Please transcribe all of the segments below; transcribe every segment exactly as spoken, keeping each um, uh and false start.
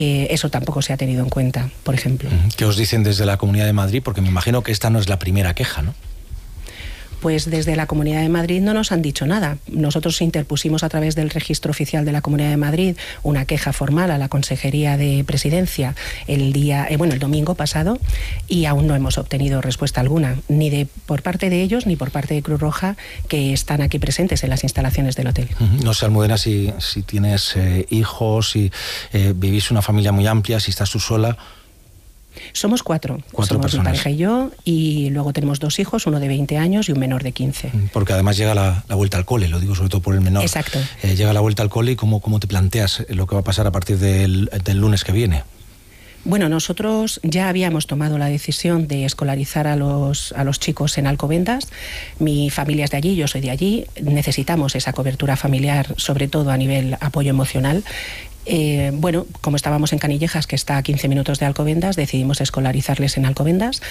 eh, eso tampoco se ha tenido en cuenta, por ejemplo. ¿Qué os dicen desde la Comunidad de Madrid? Porque me imagino que esta no es la primera queja, ¿no? Pues desde la Comunidad de Madrid no nos han dicho nada. Nosotros interpusimos a través del registro oficial de la Comunidad de Madrid una queja formal a la Consejería de Presidencia el día, eh, bueno, el domingo pasado, y aún no hemos obtenido respuesta alguna, ni de por parte de ellos ni por parte de Cruz Roja, que están aquí presentes en las instalaciones del hotel. No sé, Almudena, si, si tienes eh, hijos, si eh, vivís una familia muy amplia, si estás tú sola. Somos cuatro. Cuatro Somos personas. Mi pareja y yo, y luego tenemos dos hijos, uno de veinte años y un menor de quince. Porque además llega la, la vuelta al cole, lo digo sobre todo por el menor. Exacto. Eh, llega la vuelta al cole y ¿cómo, cómo te planteas lo que va a pasar a partir del, del lunes que viene? Bueno, nosotros ya habíamos tomado la decisión de escolarizar a los, a los chicos en Alcobendas. Mi familia es de allí, yo soy de allí. Necesitamos esa cobertura familiar, sobre todo a nivel apoyo emocional. Eh, bueno, como estábamos en Canillejas, que está a quince minutos de Alcobendas, decidimos escolarizarles en Alcobendas,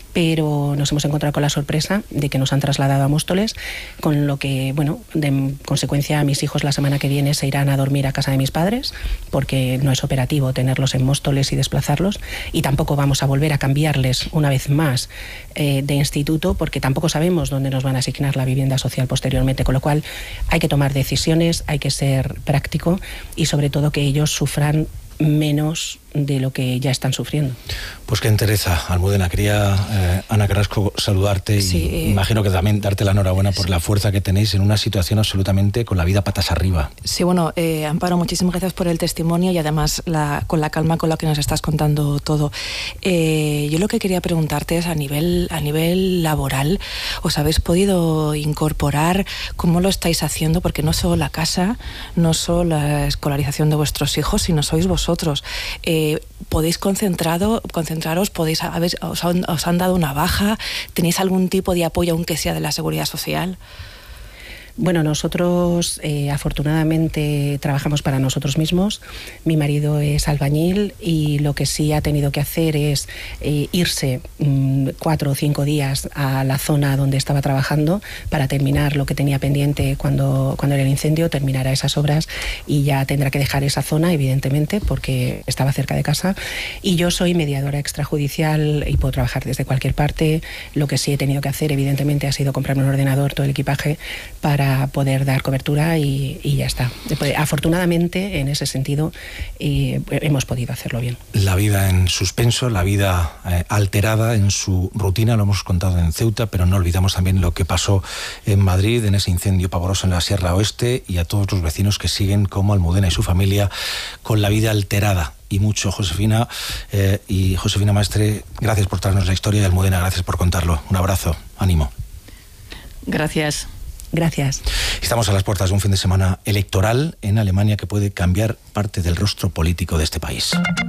pero nos hemos encontrado con la sorpresa de que nos han trasladado a Móstoles, con lo que, bueno, de consecuencia mis hijos la semana que viene se irán a dormir a casa de mis padres, porque no es operativo tenerlos en Móstoles y desplazarlos, y tampoco vamos a volver a cambiarles una vez más eh, de instituto, porque tampoco sabemos dónde nos van a asignar la vivienda social posteriormente, con lo cual hay que tomar decisiones, hay que ser práctico y sobre todo que ellos sufran menos de lo que ya están sufriendo. Pues qué entereza, Almudena. Quería, eh, Ana Carrasco, saludarte sí, y eh, imagino que también darte la enhorabuena por sí. la fuerza que tenéis en una situación absolutamente con la vida patas arriba. Sí, bueno, eh, Amparo, muchísimas gracias por el testimonio y además la, con la calma con la que nos estás contando todo. Eh, yo lo que quería preguntarte es a nivel, a nivel laboral, ¿os habéis podido incorporar? ¿Cómo lo estáis haciendo? Porque no solo la casa, no solo la escolarización de vuestros hijos, sino sois vosotros. Eh, ¿Podéis concentrado, concentraros? ¿Podéis, habéis, os, han, ¿Os han dado una baja? ¿Tenéis algún tipo de apoyo, aunque sea de la Seguridad Social? Bueno, nosotros eh, afortunadamente trabajamos para nosotros mismos. Mi marido es albañil y lo que sí ha tenido que hacer es eh, irse mmm, cuatro o cinco días a la zona donde estaba trabajando para terminar lo que tenía pendiente cuando, cuando era el incendio, terminará esas obras y ya tendrá que dejar esa zona, evidentemente, porque estaba cerca de casa. Y yo soy mediadora extrajudicial y puedo trabajar desde cualquier parte. Lo que sí he tenido que hacer, evidentemente, ha sido comprarme un ordenador, todo el equipaje, para para poder dar cobertura y, y ya está. Afortunadamente, en ese sentido, eh, hemos podido hacerlo bien. La vida en suspenso, la vida eh, alterada en su rutina, lo hemos contado en Ceuta, pero no olvidamos también lo que pasó en Madrid, en ese incendio pavoroso en la Sierra Oeste, y a todos los vecinos que siguen, como Almudena y su familia, con la vida alterada. Y mucho, Josefina, eh, y Josefina Maestre, gracias por traernos la historia, y Almudena, gracias por contarlo. Un abrazo, ánimo. Gracias. Gracias. Estamos a las puertas de un fin de semana electoral en Alemania que puede cambiar parte del rostro político de este país.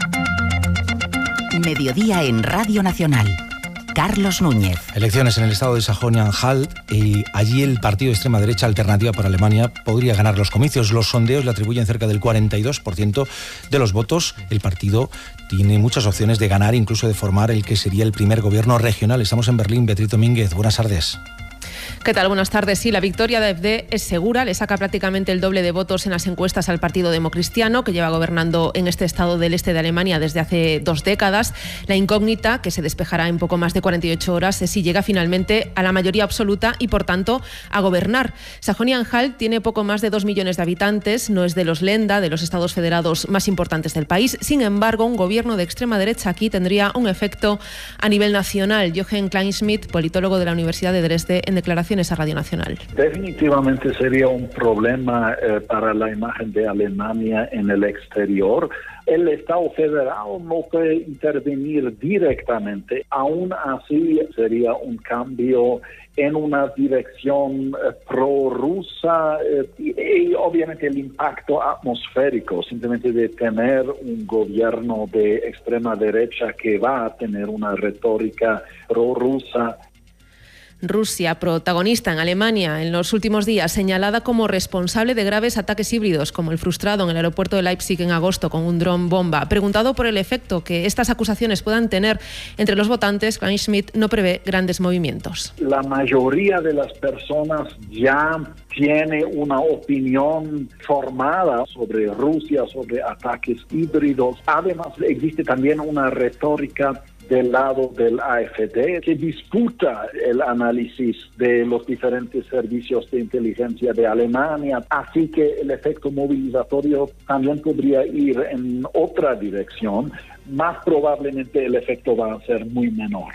Mediodía en Radio Nacional. Carlos Núñez. Elecciones en el estado de Sajonia-Anhalt y allí el partido de extrema derecha Alternativa por Alemania podría ganar los comicios. Los sondeos le atribuyen cerca del cuarenta y dos por ciento de los votos. El partido tiene muchas opciones de ganar, incluso de formar el que sería el primer gobierno regional. Estamos en Berlín. Beatriz Domínguez, buenas tardes. ¿Qué tal? Buenas tardes. Sí, la victoria de A F D es segura. Le saca prácticamente el doble de votos en las encuestas al Partido Democristiano, que lleva gobernando en este estado del este de Alemania desde hace dos décadas. La incógnita, que se despejará en poco más de cuarenta y ocho horas, es si llega finalmente a la mayoría absoluta y, por tanto, a gobernar. Sajonia-Anhalt tiene poco más de dos millones de habitantes. No es de los Länder, de los estados federados más importantes del país. Sin embargo, un gobierno de extrema derecha aquí tendría un efecto a nivel nacional. Jochen Kleinschmidt, politólogo de la Universidad de Dresde, en declaraciones a Radio Nacional. Definitivamente sería un problema eh, para la imagen de Alemania en el exterior. El Estado federal no puede intervenir directamente. Aún así, sería un cambio en una dirección eh, prorrusa eh, y, y obviamente el impacto atmosférico, simplemente de tener un gobierno de extrema derecha que va a tener una retórica prorrusa. Rusia, protagonista en Alemania en los últimos días, señalada como responsable de graves ataques híbridos, como el frustrado en el aeropuerto de Leipzig en agosto con un dron bomba. Preguntado por el efecto que estas acusaciones puedan tener entre los votantes, Klein-Schmidt no prevé grandes movimientos. La mayoría de las personas ya tiene una opinión formada sobre Rusia, sobre ataques híbridos. Además, existe también una retórica del lado del A F D, que disputa el análisis de los diferentes servicios de inteligencia de Alemania. Así que el efecto movilizatorio también podría ir en otra dirección. Más probablemente el efecto va a ser muy menor.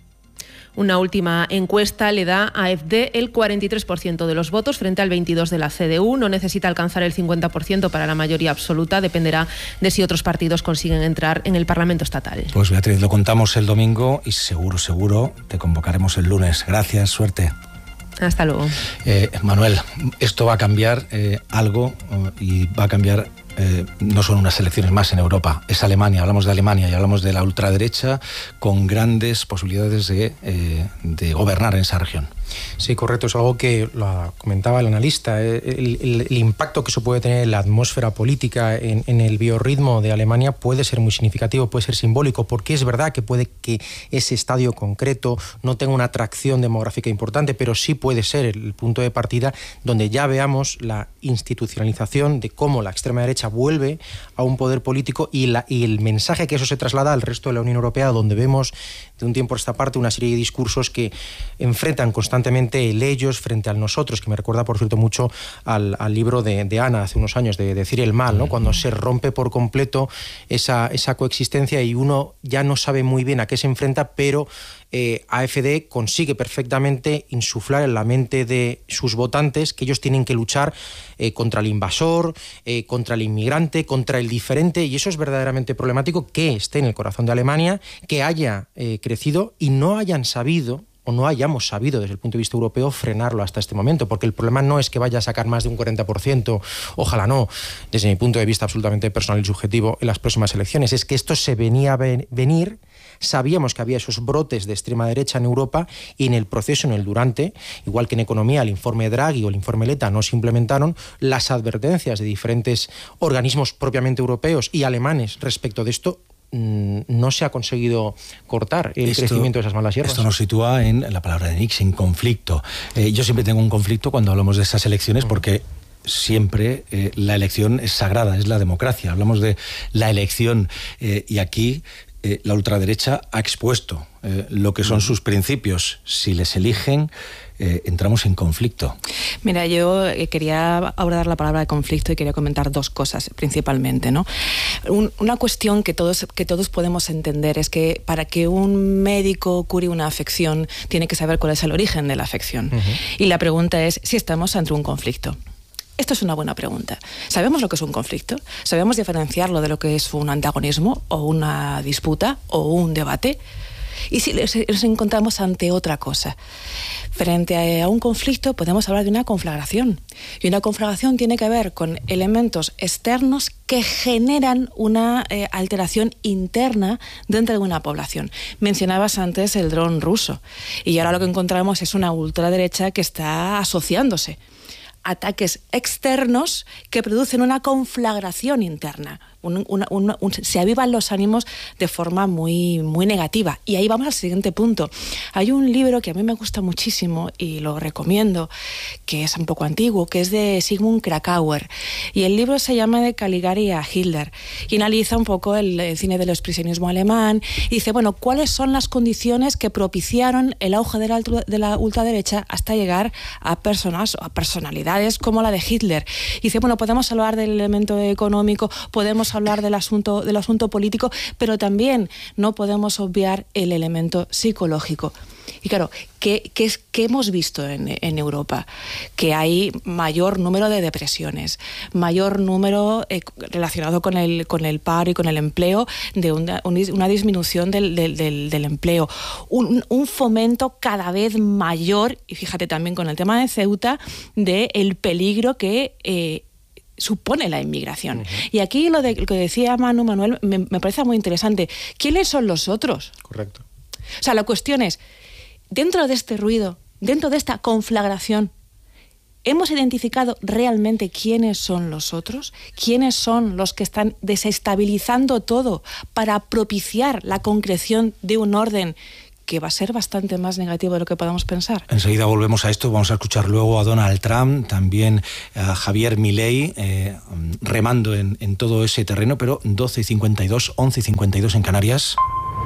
Una última encuesta le da a AfD el cuarenta y tres por ciento de los votos frente al veintidós por ciento de la C D U. No necesita alcanzar el cincuenta por ciento para la mayoría absoluta. Dependerá de si otros partidos consiguen entrar en el Parlamento estatal. Pues Beatriz, lo contamos el domingo y seguro, seguro te convocaremos el lunes. Gracias, suerte. Hasta luego. Eh, Manuel, esto va a cambiar eh, algo y va a cambiar... Eh, no son unas elecciones más en Europa, es Alemania, hablamos de Alemania y hablamos de la ultraderecha con grandes posibilidades de, eh, de gobernar en esa región. Sí, correcto, es algo que lo comentaba el analista, el, el, el impacto que eso puede tener en la atmósfera política, en, en el biorritmo de Alemania puede ser muy significativo, puede ser simbólico, porque es verdad que puede que ese estadio concreto no tenga una atracción demográfica importante, pero sí puede ser el punto de partida donde ya veamos la institucionalización de cómo la extrema derecha vuelve a un poder político y, la, y el mensaje que eso se traslada al resto de la Unión Europea, donde vemos de un tiempo a esta parte una serie de discursos que enfrentan constantemente el ellos frente al nosotros, que me recuerda, por cierto, mucho al, al libro de, de Ana hace unos años, de, de decir el mal, ¿no? Cuando se rompe por completo esa, esa coexistencia y uno ya no sabe muy bien a qué se enfrenta, pero eh, AfD consigue perfectamente insuflar en la mente de sus votantes que ellos tienen que luchar eh, contra el invasor, eh, contra el inmigrante, contra el diferente, y eso es verdaderamente problemático, que esté en el corazón de Alemania, que haya eh, crecido y no hayan sabido o no hayamos sabido desde el punto de vista europeo frenarlo hasta este momento, porque el problema no es que vaya a sacar más de un cuarenta por ciento, ojalá no, desde mi punto de vista absolutamente personal y subjetivo en las próximas elecciones, es que esto se venía a venir, sabíamos que había esos brotes de extrema derecha en Europa y en el proceso, en el durante, igual que en economía el informe Draghi o el informe Letta no se implementaron, las advertencias de diferentes organismos propiamente europeos y alemanes respecto de esto no se ha conseguido cortar el esto, crecimiento de esas malas hierbas. Esto nos sitúa en la palabra de Nix, en conflicto. Eh, yo siempre tengo un conflicto cuando hablamos de esas elecciones porque siempre eh, la elección es sagrada, es la democracia. Hablamos de la elección eh, y aquí eh, la ultraderecha ha expuesto eh, lo que son sus principios. Si les eligen, eh, entramos en conflicto. Mira, yo quería abordar la palabra de conflicto y quería comentar dos cosas principalmente, ¿no? Un, una cuestión que todos, que todos podemos entender es que para que un médico cure una afección tiene que saber cuál es el origen de la afección. Uh-huh. Y la pregunta es si estamos ante un conflicto. Esto es una buena pregunta. ¿Sabemos lo que es un conflicto? ¿Sabemos diferenciarlo de lo que es un antagonismo o una disputa o un debate? Y si nos encontramos ante otra cosa. Frente a un conflicto podemos hablar de una conflagración. Y una conflagración tiene que ver con elementos externos que generan una eh, alteración interna dentro de una población. Mencionabas antes el dron ruso. Y ahora lo que encontramos es una ultraderecha que está asociándose. Ataques externos que producen una conflagración interna. Un, una, una, un, se avivan los ánimos de forma muy, muy negativa. Y ahí vamos al siguiente punto. Hay un libro que a mí me gusta muchísimo y lo recomiendo, que es un poco antiguo, que es de Sigmund Krakauer. Y el libro se llama De Caligari a Hitler. Y analiza un poco el, el cine del expresionismo alemán. Y dice, bueno, ¿cuáles son las condiciones que propiciaron el auge de la, de la ultraderecha hasta llegar a personas o a personalidades como la de Hitler? Y dice, bueno, podemos hablar del elemento económico, podemos hablar del asunto, del asunto político, pero también no podemos obviar el elemento psicológico. Y claro, ¿qué, qué, es, qué hemos visto en, en Europa? Que hay mayor número de depresiones, mayor número eh, relacionado con el, con el paro y con el empleo, de una, una disminución del, del, del, del empleo, un, un fomento cada vez mayor, y fíjate también con el tema de Ceuta, del peligro que eh, supone la inmigración. Uh-huh. Y aquí lo, de, lo que decía Manu Manuel me, me parece muy interesante. ¿Quiénes son los otros? Correcto. O sea, la cuestión es, dentro de este ruido dentro de esta conflagración, ¿hemos identificado realmente quiénes son los otros? ¿Quiénes son los que están desestabilizando todo para propiciar la concreción de un orden que va a ser bastante más negativo de lo que podamos pensar? Enseguida volvemos a esto, vamos a escuchar luego a Donald Trump, también a Javier Milei, eh, remando en, en todo ese terreno, pero doce y cincuenta y dos, once y cincuenta y dos en Canarias.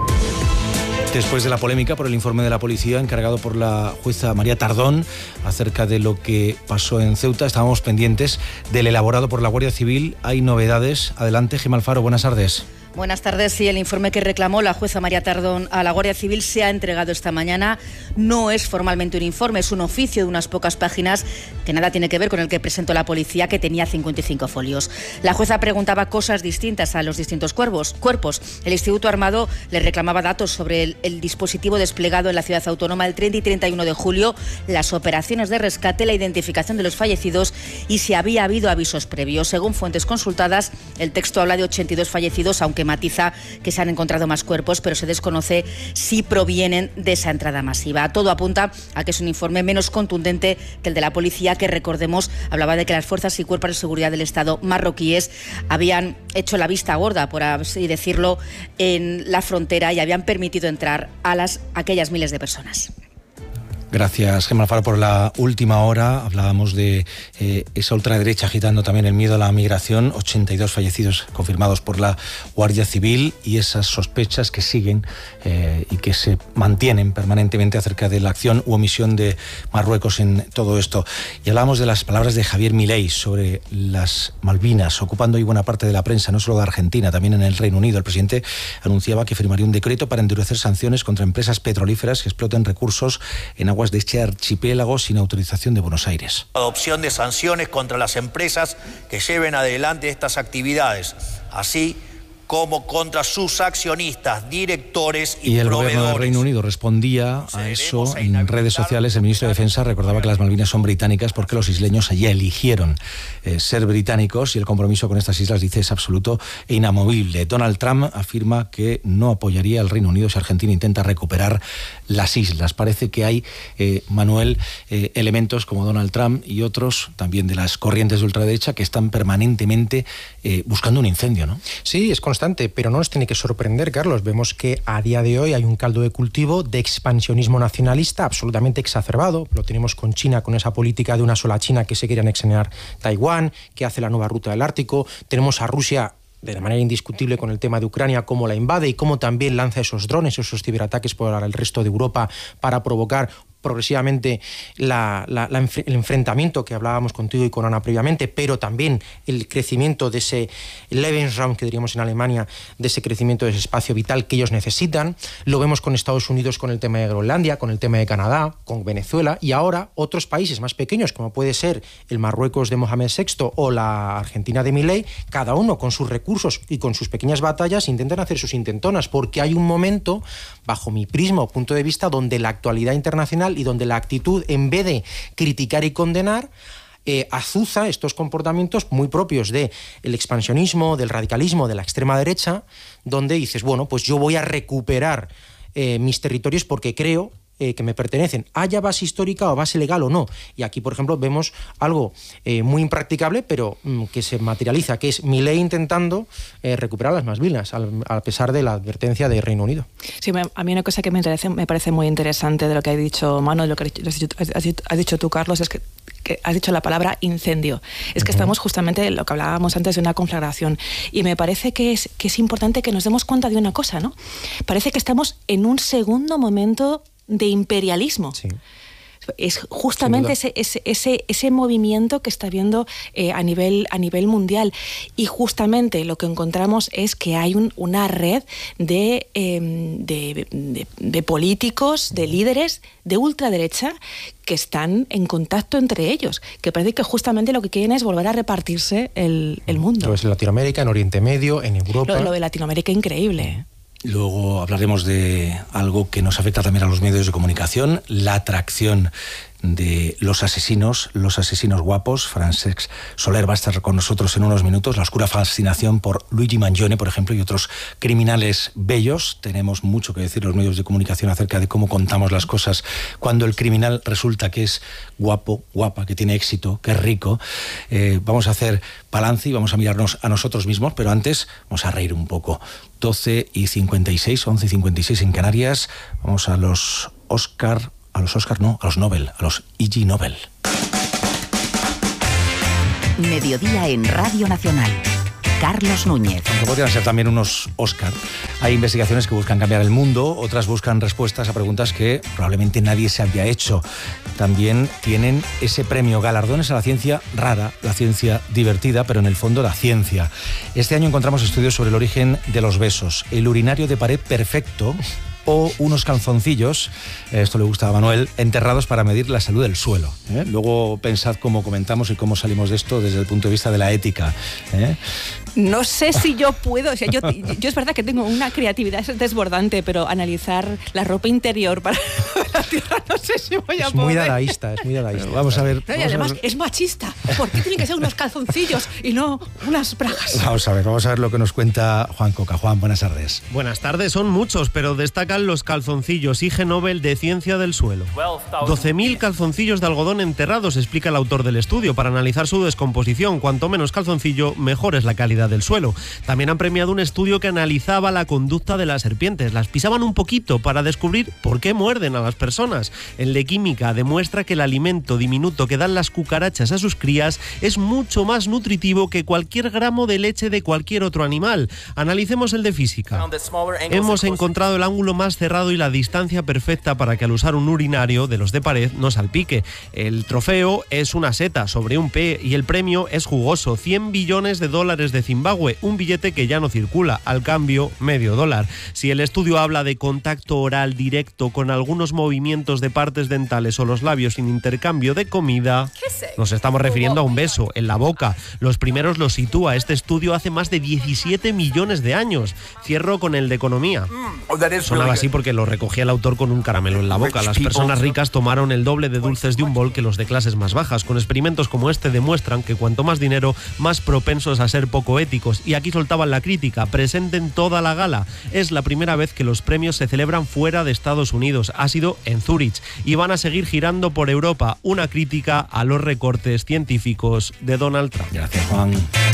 Después de la polémica por el informe de la policía encargado por la jueza María Tardón acerca de lo que pasó en Ceuta, estábamos pendientes del elaborado por la Guardia Civil. Hay novedades. Adelante, Gemma Alfaro, buenas tardes. Buenas tardes. Sí, el informe que reclamó la jueza María Tardón a la Guardia Civil se ha entregado esta mañana. No es formalmente un informe, es un oficio de unas pocas páginas que nada tiene que ver con el que presentó la policía, que tenía cincuenta y cinco folios. La jueza preguntaba cosas distintas a los distintos cuerpos. cuerpos. El Instituto Armado le reclamaba datos sobre el, el dispositivo desplegado en la ciudad autónoma el treinta y treinta y uno de julio, las operaciones de rescate, la identificación de los fallecidos y si había habido avisos previos. Según fuentes consultadas, el texto habla de ochenta y dos fallecidos, aunque matiza que se han encontrado más cuerpos, pero se desconoce si provienen de esa entrada masiva. Todo apunta a que es un informe menos contundente que el de la policía, que, recordemos, hablaba de que las fuerzas y cuerpos de seguridad del Estado marroquíes habían hecho la vista gorda, por así decirlo, en la frontera y habían permitido entrar a las aquellas miles de personas. Gracias, Gemma Alfaro, por la última hora. Hablábamos de eh, esa ultraderecha agitando también el miedo a la migración. ochenta y dos fallecidos confirmados por la Guardia Civil y esas sospechas que siguen eh, y que se mantienen permanentemente acerca de la acción u omisión de Marruecos en todo esto. Y hablábamos de las palabras de Javier Milei sobre las Malvinas, ocupando hoy buena parte de la prensa, no solo de Argentina, también en el Reino Unido. El presidente anunciaba que firmaría un decreto para endurecer sanciones contra empresas petrolíferas que exploten recursos en aguas de este archipiélago sin autorización de Buenos Aires. Adopción de sanciones contra las empresas que lleven adelante estas actividades, así como contra sus accionistas, directores y, y el proveedores. Gobierno del Reino Unido respondía a eso en redes sociales. El ministro de Defensa recordaba que las Malvinas son británicas porque los isleños allí eligieron eh, ser británicos y el compromiso con estas islas, dice, es absoluto e inamovible. Donald Trump afirma que no apoyaría al Reino Unido si Argentina intenta recuperar las islas. Parece que hay, eh, Manuel, eh, elementos como Donald Trump y otros también de las corrientes de ultraderecha que están permanentemente eh, buscando un incendio, ¿no? Sí, es constante, pero no nos tiene que sorprender, Carlos. Vemos que a día de hoy hay un caldo de cultivo de expansionismo nacionalista absolutamente exacerbado. Lo tenemos con China, con esa política de una sola China que se quiere anexionar Taiwán, que hace la nueva ruta del Ártico. Tenemos a Rusia de manera indiscutible con el tema de Ucrania, cómo la invade y cómo también lanza esos drones, esos ciberataques por el resto de Europa para provocar progresivamente la, la, la, el enfrentamiento que hablábamos contigo y con Ana previamente, pero también el crecimiento de ese Lebensraum, que diríamos en Alemania, de ese crecimiento de ese espacio vital que ellos necesitan. Lo vemos con Estados Unidos con el tema de Groenlandia, con el tema de Canadá, con Venezuela y ahora otros países más pequeños, como puede ser el Marruecos de Mohamed sexto o la Argentina de Milei, cada uno con sus recursos y con sus pequeñas batallas intentan hacer sus intentonas, porque hay un momento, bajo mi prisma o punto de vista, donde la actualidad internacional y donde la actitud, en vez de criticar y condenar, eh, azuza estos comportamientos muy propios del expansionismo, del radicalismo, de la extrema derecha, donde dices, bueno, pues yo voy a recuperar eh, mis territorios porque creo Eh, que me pertenecen, haya base histórica o base legal o no. Y aquí, por ejemplo, vemos algo eh, muy impracticable, pero mm, que se materializa, que es Milei intentando eh, recuperar las Malvinas, al, a pesar de la advertencia del Reino Unido. Sí, a mí una cosa que me, interesa, me parece muy interesante de lo que ha dicho Manu, de lo que has dicho, has dicho, has dicho tú, Carlos, es que que has dicho la palabra incendio. Es que uh-huh. estamos justamente en lo que hablábamos antes de una conflagración. Y me parece que es, que es importante que nos demos cuenta de una cosa, ¿no? Parece que estamos en un segundo momento de imperialismo. Sí. Es justamente ese, ese, ese, ese movimiento que está habiendo eh, a, nivel, a nivel mundial. Y justamente lo que encontramos es que hay un, una red de, eh, de, de, de políticos, de líderes de ultraderecha que están en contacto entre ellos, que parece que justamente lo que quieren es volver a repartirse el, el mundo. Lo es en Latinoamérica, en Oriente Medio, en Europa. Lo, lo de Latinoamérica, increíble. Luego hablaremos de algo que nos afecta también a los medios de comunicación, la atracción de los asesinos, los asesinos guapos. Francesc Soler va a estar con nosotros en unos minutos. La oscura fascinación por Luigi Mangione, por ejemplo, y otros criminales bellos. Tenemos mucho que decir los medios de comunicación acerca de cómo contamos las cosas cuando el criminal resulta que es guapo, guapa, que tiene éxito, que es rico. Eh, vamos a hacer balance y vamos a mirarnos a nosotros mismos, pero antes vamos a reír un poco. doce y cincuenta y seis, once y cincuenta y seis en Canarias. Vamos a los Oscar, a los Oscar no, a los Nobel, a los Ig Nobel. Mediodía en Radio Nacional. Carlos Núñez. Aunque podrían ser también unos Oscar. Hay investigaciones que buscan cambiar el mundo, otras buscan respuestas a preguntas que probablemente nadie se había hecho. También tienen ese premio, galardones a la ciencia rara, la ciencia divertida, pero en el fondo la ciencia. Este año encontramos estudios sobre el origen de los besos, el urinario de pared perfecto o unos calzoncillos, esto le gusta a Manuel, enterrados para medir la salud del suelo. ¿eh? Luego pensad cómo comentamos y cómo salimos de esto desde el punto de vista de la ética. ¿eh? No sé si yo puedo, o sea, yo, yo es verdad que tengo una creatividad desbordante, pero analizar la ropa interior para la tierra no sé si voy a es poder. Muy dadaísta, es muy dadaísta. Pero vamos a ver. No, y además es machista. ¿Por qué tienen que ser unos calzoncillos y no unas bragas? Vamos a ver, vamos a ver lo que nos cuenta Juan Coca. Juan, buenas tardes. Buenas tardes, son muchos, pero destacan los calzoncillos Ig Nobel de Ciencia del Suelo. doce mil calzoncillos de algodón enterrados, explica el autor del estudio, para analizar su descomposición. Cuanto menos calzoncillo, mejor es la calidad del suelo. También han premiado un estudio que analizaba la conducta de las serpientes. Las pisaban un poquito para descubrir por qué muerden a las personas. El de química demuestra que el alimento diminuto que dan las cucarachas a sus crías es mucho más nutritivo que cualquier gramo de leche de cualquier otro animal. Analicemos el de física. Hemos encontrado el ángulo más cerrado y la distancia perfecta para que al usar un urinario de los de pared no salpique. El trofeo es una seta sobre un P y el premio es jugoso, cien billones de dólares de Zimbabue, un billete que ya no circula, al cambio medio dólar. Si el estudio habla de contacto oral directo con algunos movimientos de partes dentales o los labios sin intercambio de comida, nos estamos refiriendo a un beso en la boca. Los primeros los sitúa este estudio hace más de diecisiete millones de años. Cierro con el de economía. Sonaba así porque lo recogía el autor con un caramelo en la boca. Las personas ricas tomaron el doble de dulces de un bol que los de clases más bajas. Con experimentos como este demuestran que cuanto más dinero, más propensos a ser poco éticos. Y aquí soltaban la crítica, presenten toda la gala. Es la primera vez que los premios se celebran fuera de Estados Unidos. Ha sido en Zúrich y van a seguir girando por Europa. Una crítica a los recortes científicos de Donald Trump. Gracias, Juan.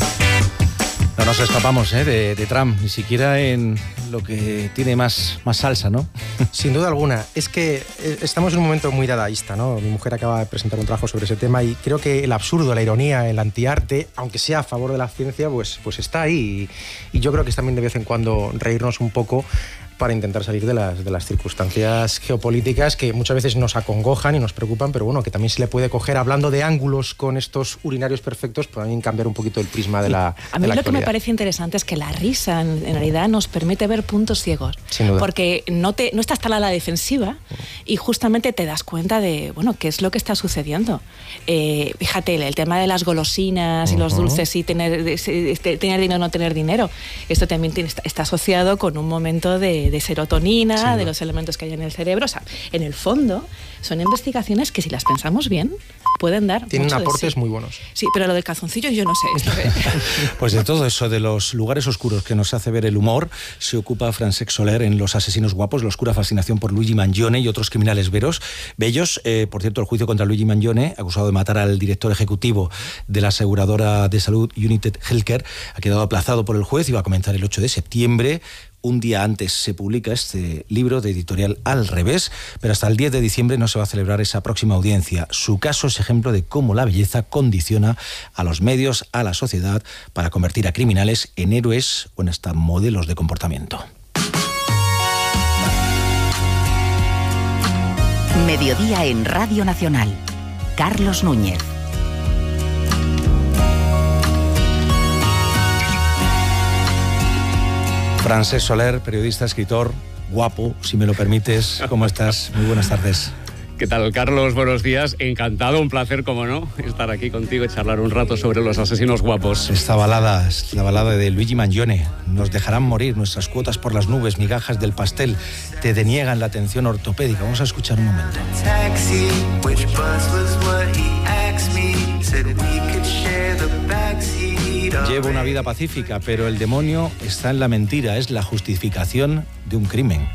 No nos escapamos ¿eh? de, de Trump, ni siquiera en lo que tiene más, más salsa, ¿no? Sin duda alguna. Es que estamos en un momento muy dadaísta, ¿no? Mi mujer acaba de presentar un trabajo sobre ese tema y creo que el absurdo, la ironía, el antiarte, aunque sea a favor de la ciencia, pues, pues está ahí. Y, y yo creo que es también de vez en cuando reírnos un poco para intentar salir de las, de las circunstancias geopolíticas que muchas veces nos acongojan y nos preocupan, pero bueno, que también se le puede coger, hablando de ángulos con estos urinarios perfectos, para también cambiar un poquito el prisma de la A mí de la lo que me actualidad. parece interesante es que la risa en, en realidad nos permite ver puntos ciegos. Sin duda. Porque no, te, no estás tan a la defensiva y justamente te das cuenta de, bueno, qué es lo que está sucediendo. Eh, fíjate, el tema de las golosinas uh-huh. y los dulces y tener, este, tener dinero o no tener dinero, esto también tiene, está, está asociado con un momento de de serotonina, sí, de los elementos que hay en el cerebro. O sea, en el fondo, son investigaciones que si las pensamos bien, pueden dar Tienen mucho aportes de sí. muy buenos. Sí, pero lo del calzoncillo yo no sé. Esto que... Pues de todo eso, de los lugares oscuros que nos hace ver el humor, se ocupa Francesc Soler en Los asesinos guapos, la oscura fascinación por Luigi Mangione y otros criminales veros, bellos. Eh, por cierto, el juicio contra Luigi Mangione, acusado de matar al director ejecutivo de la aseguradora de salud United Healthcare, ha quedado aplazado por el juez y va a comenzar el ocho de septiembre. Un día antes se publica este libro de editorial Al Revés, pero hasta el diez de diciembre no se va a celebrar esa próxima audiencia. Su caso es ejemplo de cómo la belleza condiciona a los medios, a la sociedad, para convertir a criminales en héroes o en hasta modelos de comportamiento. Mediodía en Radio Nacional. Carlos Núñez. Francesc Soler, periodista, escritor, guapo, si me lo permites. ¿Cómo estás? Muy buenas tardes. ¿Qué tal, Carlos? Buenos días. Encantado, un placer, como no, estar aquí contigo y charlar un rato sobre los asesinos guapos. Esta balada es la balada de Luigi Mangione. Nos dejarán morir nuestras cuotas por las nubes, migajas del pastel. Te deniegan la atención ortopédica. Vamos a escuchar un momento. Llevo una vida pacífica, pero el demonio está en la mentira. Es la justificación de un crimen.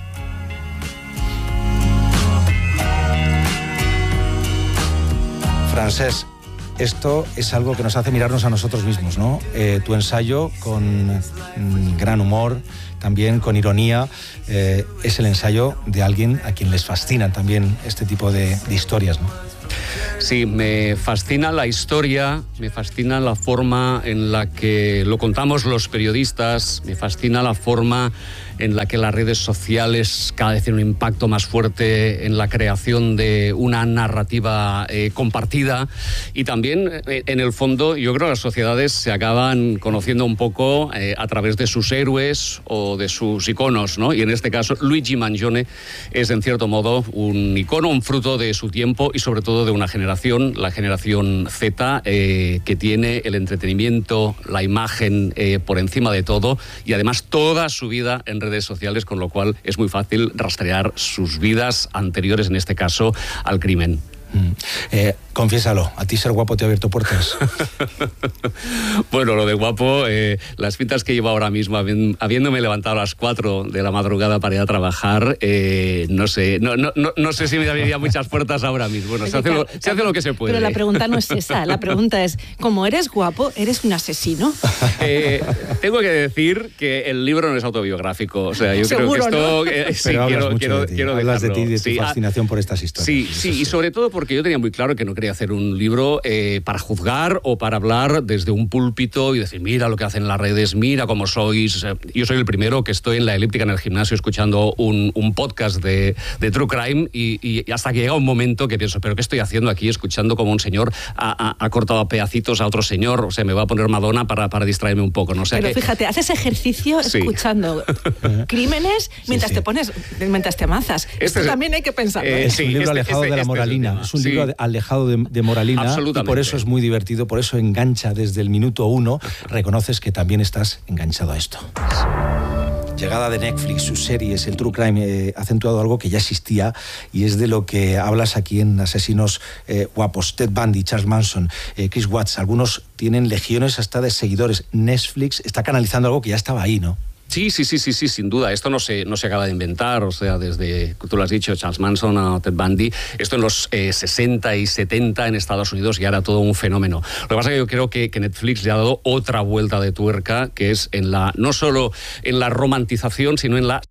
Francesc, esto es algo que nos hace mirarnos a nosotros mismos, ¿no? Eh, tu ensayo, con mm, gran humor, también con ironía, eh, es el ensayo de alguien a quien les fascinan también este tipo de, de historias, ¿no? Sí, me fascina la historia, me fascina la forma en la que lo contamos los periodistas, me fascina la forma en la que las redes sociales cada vez tienen un impacto más fuerte en la creación de una narrativa eh, compartida, y también eh, en el fondo yo creo que las sociedades se acaban conociendo un poco eh, a través de sus héroes o de sus iconos, ¿no? Y en este caso Luigi Mangione es en cierto modo un icono, un fruto de su tiempo y sobre todo de una generación, la generación Z, eh, que tiene el entretenimiento, la imagen eh, por encima de todo, y además toda su vida en redes sociales, con lo cual es muy fácil rastrear sus vidas anteriores, en este caso, al crimen. Mm. Eh, confiésalo, ¿a ti ser guapo te ha abierto puertas? Bueno, lo de guapo, eh, las pintas que llevo ahora mismo, habiéndome levantado a las cuatro de la madrugada para ir a trabajar, eh, no sé, no, no, no, no sé si me abriría muchas puertas ahora mismo. Bueno, se, hace lo, se hace lo que se puede. Pero la pregunta no es esa, la pregunta es, como eres guapo, ¿eres un asesino? Eh, tengo que decir que el libro no es autobiográfico, o sea, yo Seguro, creo que esto... ¿no? Eh, sí, Pero hablas quiero, mucho quiero, de ti, quiero hablas dejarlo. de ti, de tu Sí, fascinación por estas historias. Sí, sí, y sobre todo porque yo tenía muy claro que no quería hacer un libro eh, para juzgar o para hablar desde un púlpito y decir, mira lo que hacen las redes, mira cómo sois. Yo soy el primero que estoy en la elíptica en el gimnasio escuchando un, un podcast de, de True Crime, y, y hasta que llega un momento que pienso, ¿pero qué estoy haciendo aquí escuchando como un señor ha, ha, ha cortado a pedacitos a otro señor? O sea, me va a poner Madonna para, para distraerme un poco, ¿no? O sea, Pero que... fíjate, haces ejercicio Sí. escuchando crímenes mientras sí. te pones, mientras te amazas. Este Esto es- también hay que pensarlo. Eh, ¿eh? Es un libro este- alejado este- de la este es el moralina, tema. es un Sí. libro alejado de, de moralina, y Absolutamente. por eso es muy divertido, por eso engancha desde el minuto uno. Reconoces que también estás enganchado a esto. Llegada de Netflix, sus series, el True Crime, eh, ha acentuado algo que ya existía, y es de lo que hablas aquí en Asesinos eh, Guapos. Ted Bundy, Charles Manson, eh, Chris Watts, algunos tienen legiones hasta de seguidores. Netflix está canalizando algo que ya estaba ahí, ¿no? Sí, sí, sí, sí, sí, sin duda. Esto no se, no se acaba de inventar, o sea, desde, tú lo has dicho, Charles Manson a Ted Bundy, esto en los eh, sesenta y setenta en Estados Unidos ya era todo un fenómeno. Lo que pasa es que yo creo que, que Netflix le ha dado otra vuelta de tuerca, que es en la, no solo en la romantización, sino en la